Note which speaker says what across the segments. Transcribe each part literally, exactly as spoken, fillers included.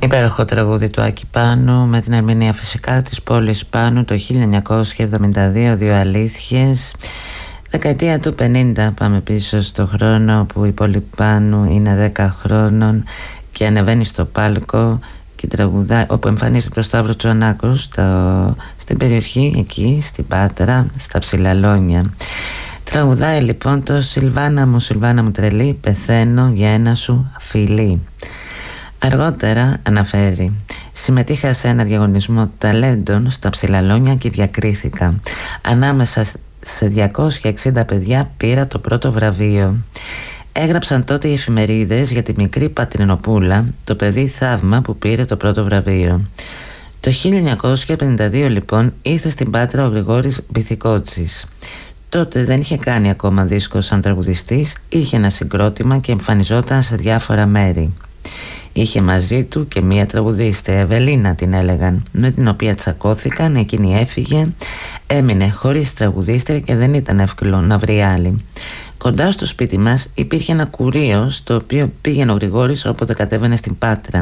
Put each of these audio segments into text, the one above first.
Speaker 1: Υπέροχο τραγούδι του Άκη Πάνου με την ερμηνεία φυσικά της Πόλης Πάνου το χίλια εννιακόσια εβδομήντα δύο, δύο αλήθειες. Δεκαετία του πενήντα, πάμε πίσω στο χρόνο που η Πόλη Πάνου είναι δέκα χρόνων και ανεβαίνει στο πάλκο και τραγουδάει, όπου εμφανίζεται ο Σταύρος Τζονάκος στο, στην περιοχή εκεί, στην Πάτρα, στα Ψηλαλόνια. Τραγουδάει λοιπόν το «Σιλβάνα μου, Σιλβάνα μου τρελή, πεθαίνω για ένα σου φιλί». Αργότερα αναφέρει: συμμετείχα σε ένα διαγωνισμό ταλέντων στα Ψηλαλόνια και διακρίθηκα. Ανάμεσα σε διακόσια εξήντα παιδιά πήρα το πρώτο βραβείο. Έγραψαν τότε οι εφημερίδες για τη μικρή Πατρινοπούλα, το παιδί θαύμα που πήρε το πρώτο βραβείο. Το χίλια εννιακόσια πενήντα δύο λοιπόν ήρθε στην Πάτρα ο Γρηγόρης Μπιθικότσης. Τότε δεν είχε κάνει ακόμα δίσκο σαν τραγουδιστής, είχε ένα συγκρότημα και εμφανιζόταν σε διάφορα μέρη. Είχε μαζί του και μία τραγουδίστρια, Ευελίνα την έλεγαν, με την οποία τσακώθηκαν, εκείνη έφυγε, έμεινε χωρίς τραγουδίστρια και δεν ήταν εύκολο να βρει άλλη. Κοντά στο σπίτι μας υπήρχε ένα κουρείο στο οποίο πήγαινε ο Γρηγόρης όποτε κατέβαινε στην Πάτρα.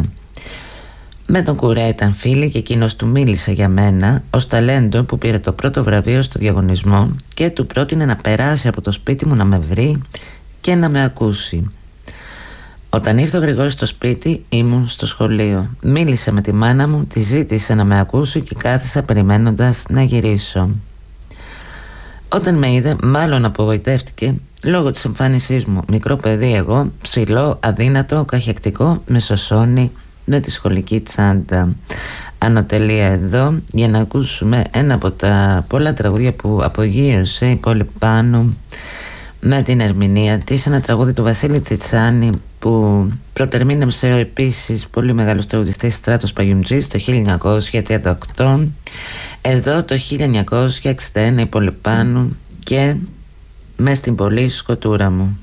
Speaker 1: Με τον κουρέα ήταν φίλοι και εκείνος του μίλησε για μένα ως ταλέντο που πήρε το πρώτο βραβείο στο διαγωνισμό και του πρότεινε να περάσει από το σπίτι μου να με βρει και να με ακούσει. Όταν ήρθε ο Γρηγόρης στο σπίτι ήμουν στο σχολείο. Μίλησε με τη μάνα μου, τη ζήτησε να με ακούσει και κάθισα περιμένοντας να γυρίσω. Όταν με είδε μάλλον απογοητεύτηκε λόγω της εμφάνισής μου. Μικρό παιδί εγώ, ψηλό, αδύνατο, καχεκτικό, με σωσόνι, με τη σχολική τσάντα. Ανωτελεία εδώ για να ακούσουμε ένα από τα πολλά τραγούδια που απογείωσε η Πόλη Πάνου με την ερμηνεία της, ένα τραγούδι του Βασίλη Τσιτσάνη που προτερμίνεψε ο επίσης πολύ μεγάλος τραγουδιστής Στράτος Παγιουμτζής το χίλια εννιακόσια τριάντα οκτώ. Εδώ το χίλια εννιακόσια εξήντα ένα η Πόλη Πάνου και «Μες στην πολύ σκοτούρα μου».